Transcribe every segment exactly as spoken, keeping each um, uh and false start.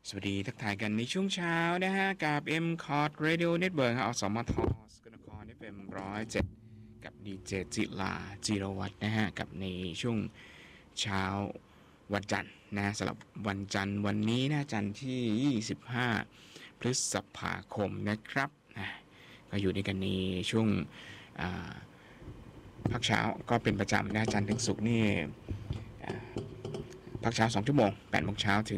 สวัสดีทักทายกันในช่วงเช้านะฮะกับ M Cod Radio Network ครับอสมทสกลนคร เอฟ เอ็ม ร้อยเจ็ดกับดีเจจิลาจิรวัตรนะฮะกับในช่วงเช้าวันจันทร์นะสำหรับวันจันทร์วันนี้นะจันทร์ที่ยี่สิบห้าพฤษภาคมนะครับนะก็อยู่ในกันในช่วงพักเช้าก็เป็นประจำนะจันทร์ถึงศุกร์นี่พักเช้าสองชั่วโมงแปดโมงเช้าถึง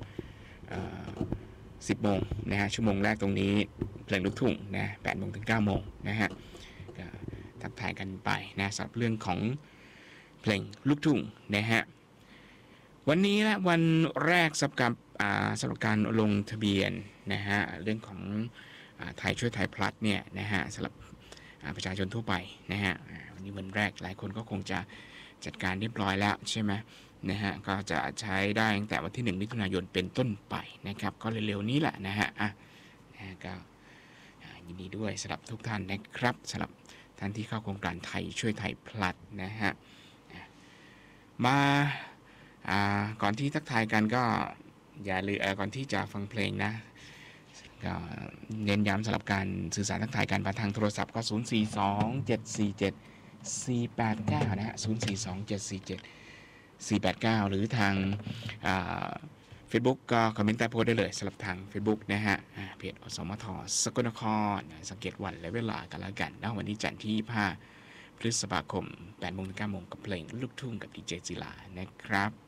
สิบโมงนะฮะชั่วโมงแรกตรงนี้เพลงลูกทุ่งนะแปดโมงถึงเก้าโมงนะฮะก็ทักทายกันไปนะสำหรับเรื่องของเพลงลูกทุ่งนะฮะวันนี้และวันแรกสำหรับสำหรับการลงทะเบียนนะฮะเรื่องของไทยช่วยไทยพลัสเนี่ยนะฮะสำหรับประชาชนทั่วไปนะฮะวันนี้วันแรกหลายคนก็คงจะจัดการเรียบร้อยแล้วใช่ไหมนะฮะก็จะใช้ได้ตั้งแต่วันที่หนึ่งมิถุนายนเป็นต้นไปนะครับก็เร็วๆนี้แหละนะฮะอ่ะนะฮะก็ยินดีด้วยสำหรับทุกท่านนะครับสำหรับท่านที่เข้าโครงการไทยช่วยไทยพลัสนะฮะมาก่อนที่ทักทายกันก็อย่าลืมก่อนที่จะฟังเพลงนะก็เน้นย้ำสำหรับการสื่อสารทักทายกันผ่านทางโทรศัพท์ก็ศูนย์ สี่ สอง เจ็ด สี่ เจ็ด สี่ แปด เก้านะฮะศูนย์ สี่ สอง เจ็ด สี่ เจ็ด สี่ แปด เก้าหรือทางเฟซบุ๊กก็คอมเมนต์ใต้โพสต์ได้เลยสำหรับทาง Facebook นะฮะเพจอสมทสกลนครสังเกตวันและเวลากันแล้วกันนะวันนี้จันทร์ที่ยี่สิบห้าพฤษภาคมแปดโมงถึงเก้าโมงกับเพลงลูกทุ่งกับดีเจจิลานะครับ